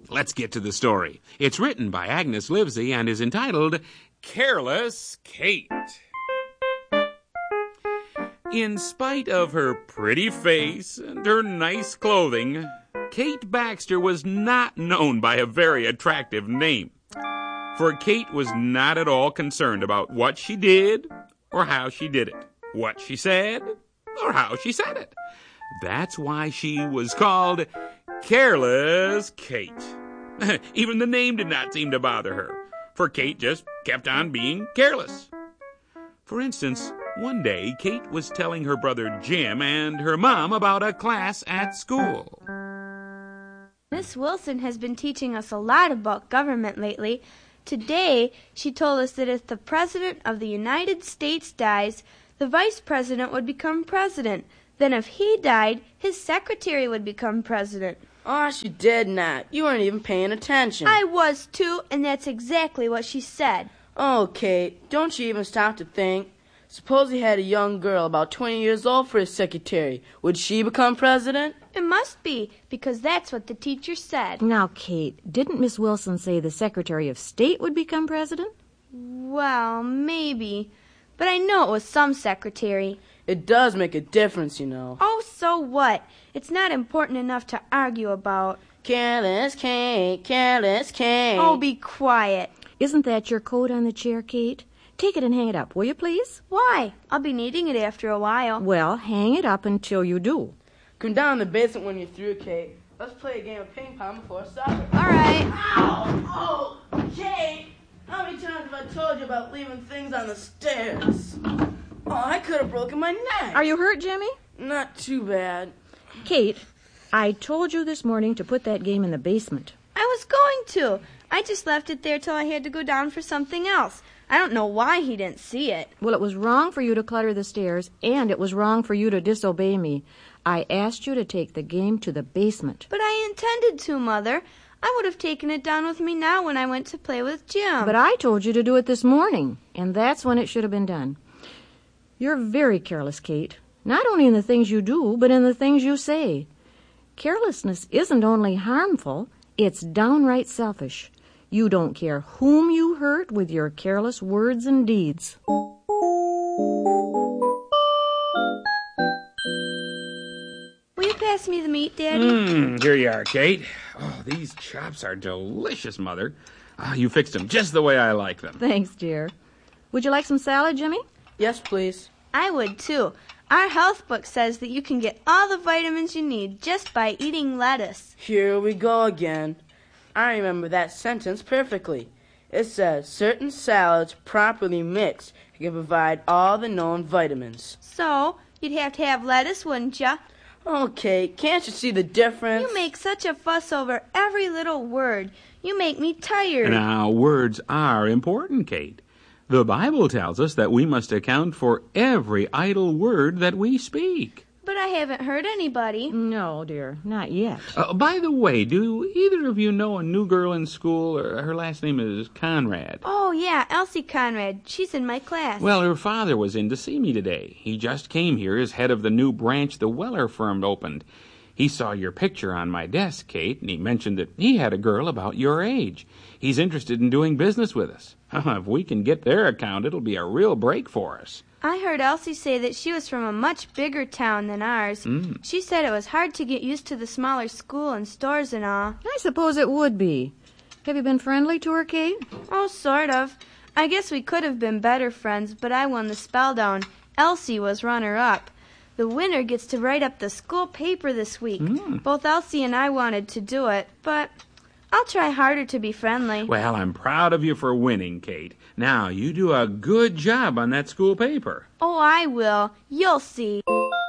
let's get to the story. It's written by Agnes Livesey and is entitled Careless Kate. In spite of her pretty face and her nice clothing, Kate Baxter was not known by a very attractive name. For Kate was not at all concerned about what she did or how she did it, what she said or how she said it. That's why she was called Careless Kate. Even the name did not seem to bother her, for Kate just kept on being careless. For instance, one day Kate was telling her brother Jim and her mom about a class at school. Miss Wilson has been teaching us a lot about government lately. Today, she told us that if the President of the United States dies, the Vice President would become President. Then if he died, his secretary would become President. Oh, she did not. You weren't even paying attention. I was too, and that's exactly what she said. Oh, Kate, don't you even stop to think? Suppose he had a young girl about 20 years old for his secretary. Would she become president? It must be, because that's what the teacher said. Now, Kate, didn't Miss Wilson say the Secretary of State would become president? Well, maybe. But I know it was some secretary. It does make a difference, you know. Oh, so what? It's not important enough to argue about. Careless Kate, careless Kate. Oh, be quiet. Isn't that your coat on the chair, Kate? Take it and hang it up, will you, please? Why? I'll be needing it after a while. Well, hang it up until you do. Come down in the basement when you're through, Kate. Let's play a game of ping pong before supper. All right. Ow! Oh, Kate! How many times have I told you about leaving things on the stairs? Oh, I could have broken my neck. Are you hurt, Jimmy? Not too bad. Kate, I told you this morning to put that game in the basement. I was going to. I just left it there till I had to go down for something else. I don't know why he didn't see it. Well, it was wrong for you to clutter the stairs, and it was wrong for you to disobey me. I asked you to take the game to the basement. But I intended to, Mother. I would have taken it down with me now when I went to play with Jim. But I told you to do it this morning, and that's when it should have been done. You're very careless, Kate. Not only in the things you do, but in the things you say. Carelessness isn't only harmful, it's downright selfish. You don't care whom you hurt with your careless words and deeds. Will you pass me the meat, Daddy? Here you are, Kate. Oh, these chops are delicious, Mother. You fixed them just the way I like them. Thanks, dear. Would you like some salad, Jimmy? Yes, please. I would, too. Our health book says that you can get all the vitamins you need just by eating lettuce. Here we go again. I remember that sentence perfectly. It says, certain salads properly mixed can provide all the known vitamins. So, you'd have to have lettuce, wouldn't you? Okay, can't you see the difference? You make such a fuss over every little word. You make me tired. Now, words are important, Kate. The Bible tells us that we must account for every idle word that we speak. But I haven't hurt anybody. No, dear, not yet. By the way, do either of you know a new girl in school? Her last name is Conrad. Oh, yeah, Elsie Conrad. She's in my class. Well, her father was in to see me today. He just came here as head of the new branch the Weller firm opened. He saw your picture on my desk, Kate, and he mentioned that he had a girl about your age. He's interested in doing business with us. If we can get their account, it'll be a real break for us. I heard Elsie say that she was from a much bigger town than ours. She said it was hard to get used to the smaller school and stores and all. I suppose it would be. Have you been friendly to her, Kate? Oh, sort of. I guess we could have been better friends, but I won the spell down. Elsie was runner-up. The winner gets to write up the school paper this week. Both Elsie and I wanted to do it, but I'll try harder to be friendly. Well, I'm proud of you for winning, Kate. Now, you do a good job on that school paper. Oh, I will. You'll see.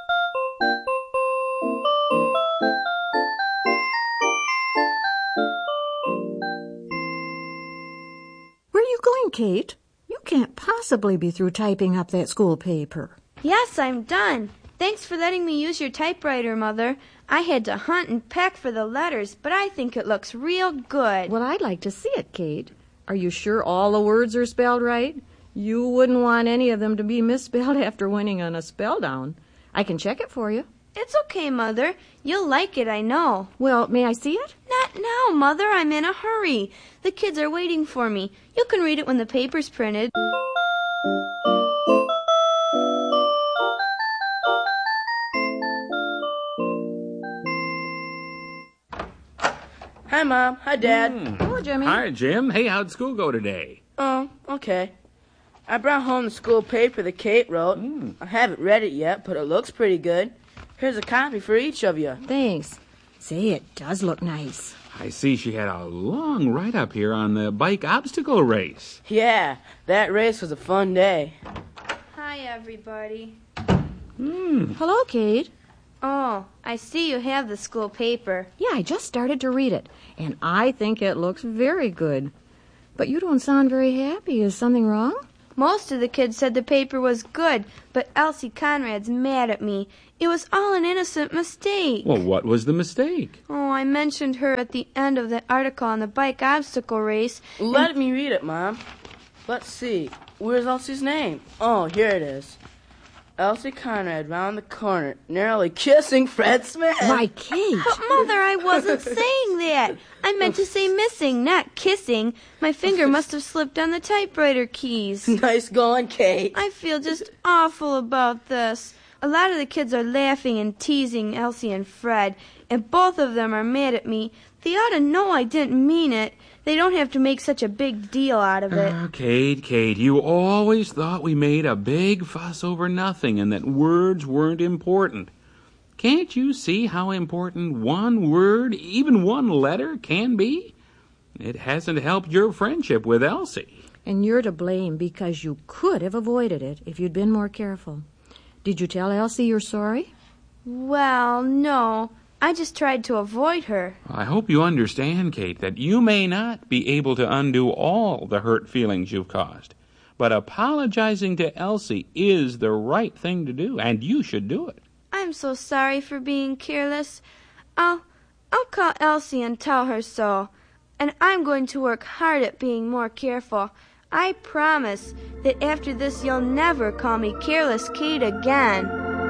Where are you going, Kate? You can't possibly be through typing up that school paper. Yes, I'm done. Thanks for letting me use your typewriter, Mother. I had to hunt and peck for the letters, but I think it looks real good. Well, I'd like to see it, Kate. Are you sure all the words are spelled right? You wouldn't want any of them to be misspelled after winning on a spell down. I can check it for you. It's okay, Mother. You'll like it, I know. Well, may I see it? Not now, Mother. I'm in a hurry. The kids are waiting for me. You can read it when the paper's printed. Hi, Mom. Hi, Dad. Hello, Jimmy. Hi, Jim. Hey, how'd school go today? Oh, okay. I brought home the school paper that Kate wrote. I haven't read it yet, but it looks pretty good. Here's a copy for each of you. Thanks. Say, it does look nice. I see she had a long write-up here on the bike obstacle race. Yeah, that race was a fun day. Hi, everybody. Hello, Kate. Oh, I see you have the school paper. Yeah, I just started to read it, and I think it looks very good. But you don't sound very happy. Is something wrong? Most of the kids said the paper was good, but Elsie Conrad's mad at me. It was all an innocent mistake. Well, what was the mistake? Oh, I mentioned her at the end of the article on the bike obstacle race. Let me read it, Mom. Let's see. Where's Elsie's name? Oh, here it is. Elsie Conrad round the corner, narrowly kissing Fred Smith. Why, Kate. But, Mother, I wasn't saying that. I meant to say missing, not kissing. My finger must have slipped on the typewriter keys. Nice going, Kate. I feel just awful about this. A lot of the kids are laughing and teasing Elsie and Fred, and both of them are mad at me. They ought to know I didn't mean it. They don't have to make such a big deal out of it. Kate, you always thought we made a big fuss over nothing and that words weren't important. Can't you see how important one word, even one letter, can be? It hasn't helped your friendship with Elsie. And you're to blame because you could have avoided it if you'd been more careful. Did you tell Elsie you're sorry? Well, no. I just tried to avoid her. I hope you understand, Kate, that you may not be able to undo all the hurt feelings you've caused. But apologizing to Elsie is the right thing to do, and you should do it. I'm so sorry for being careless. I'll call Elsie and tell her so. And I'm going to work hard at being more careful. I promise that after this you'll never call me Careless Kate again.